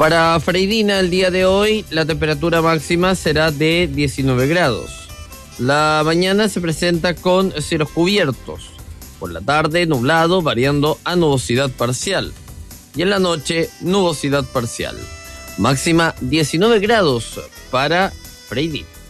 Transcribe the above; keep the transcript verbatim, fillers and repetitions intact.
Para Freidina, el día de hoy, la temperatura máxima será de diecinueve grados. La mañana se presenta con cielos cubiertos. Por la tarde, nublado, variando a nubosidad parcial. Y en la noche, nubosidad parcial. Máxima diecinueve grados para Freidina.